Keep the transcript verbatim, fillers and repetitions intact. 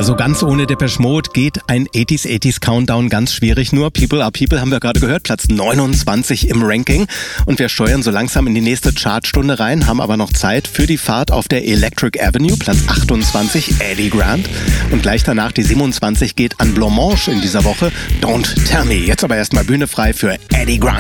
Ja, so ganz ohne Depeche Mode geht ein achtziger achtziger Countdown ganz schwierig. Nur People Are People haben wir gerade gehört, Platz neunundzwanzig im Ranking. Und wir steuern so langsam in die nächste Chartstunde rein, haben aber noch Zeit für die Fahrt auf der Electric Avenue, Platz achtundzwanzig, Eddie Grant. Und gleich danach die siebenundzwanzig geht an Blancmange in dieser Woche, Don't Tell Me. Jetzt aber erstmal Bühne frei für Eddie Grant.